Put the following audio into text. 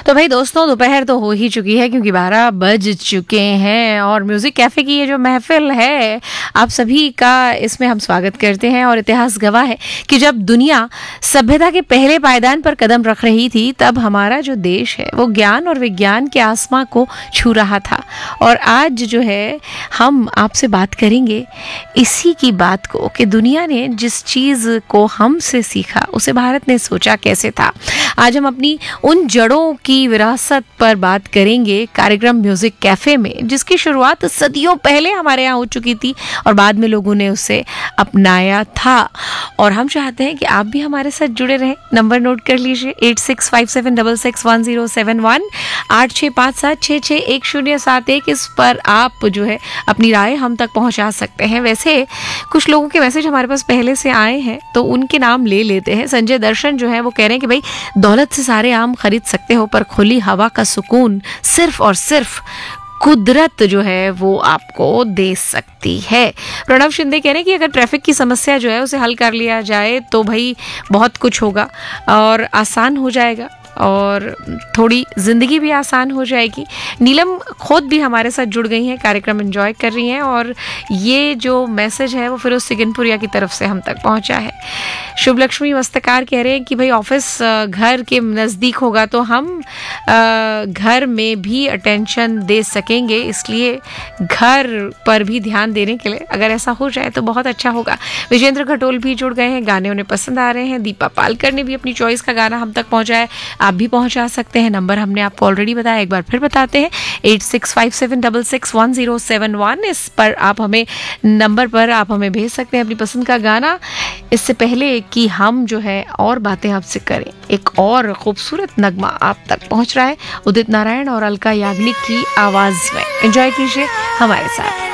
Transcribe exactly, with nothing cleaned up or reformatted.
तो भाई दोस्तों, दोपहर तो हो ही चुकी है क्योंकि बारह बज चुके हैं और म्यूजिक कैफे की ये जो महफिल है, आप सभी का इसमें हम स्वागत करते हैं। और इतिहास गवाह है कि जब दुनिया सभ्यता के पहले पायदान पर कदम रख रही थी, तब हमारा जो देश है वो ज्ञान और विज्ञान के आसमां को छू रहा था। और आज जो है हम आपसे बात करेंगे इसी की बात को कि दुनिया ने जिस चीज को हमसे सीखा उसे भारत ने सोचा कैसे था। आज हम अपनी उन जड़ों की विरासत पर बात करेंगे कार्यक्रम म्यूजिक कैफे में, जिसकी शुरुआत सदियों पहले हमारे यहाँ हो चुकी थी और बाद में लोगों ने उसे अपनाया था। और हम चाहते हैं कि आप भी हमारे साथ जुड़े रहें। नंबर नोट कर लीजिए, eight six five seven double six one zero seven one, आठ छः पाँच सात छः छः एक शून्य सात एक। इस पर आप जो है अपनी राय हम तक पहुँचा सकते हैं। वैसे कुछ लोगों के मैसेज हमारे पास पहले से आए हैं तो उनके नाम ले लेते हैं। संजय दर्शन जो है वो कह रहे हैं कि भाई, दौलत से सारे आम खरीद सकते हो पर खुली हवा का सुकून सिर्फ और सिर्फ कुदरत जो है वो आपको दे सकती है। प्रणव शिंदे कह रहे हैं कि अगर ट्रैफिक की समस्या जो है उसे हल कर लिया जाए तो भाई बहुत कुछ होगा और आसान हो जाएगा और थोड़ी ज़िंदगी भी आसान हो जाएगी। नीलम खुद भी हमारे साथ जुड़ गई हैं, कार्यक्रम एंजॉय कर रही हैं और ये जो मैसेज है वो फिरोज सिगनपुरिया की तरफ से हम तक पहुंचा है। शुभ लक्ष्मी मस्तकार कह रहे हैं कि भाई ऑफिस घर के नज़दीक होगा तो हम घर में भी अटेंशन दे सकेंगे, इसलिए घर पर भी ध्यान देने के लिए अगर ऐसा हो जाए तो बहुत अच्छा होगा। विजेंद्र खटोल भी जुड़ गए हैं, गाने उन्हें पसंद आ रहे हैं। दीपा पालकर ने भी अपनी चॉइस का गाना हम तक पहुंचा है, आप भी पहुंचा सकते हैं। नंबर हमने आपको ऑलरेडी बताया, एक बार फिर बताते हैं, eight six five seven double six one zero seven one. इस पर आप हमें नंबर पर आप हमें भेज सकते हैं अपनी पसंद का गाना। इससे पहले कि हम जो है और बातें आपसे करें, एक और खूबसूरत नगमा आप तक पहुंच रहा है उदित नारायण और अलका याग्निक की आवाज में। एंजॉय कीजिए हमारे साथ।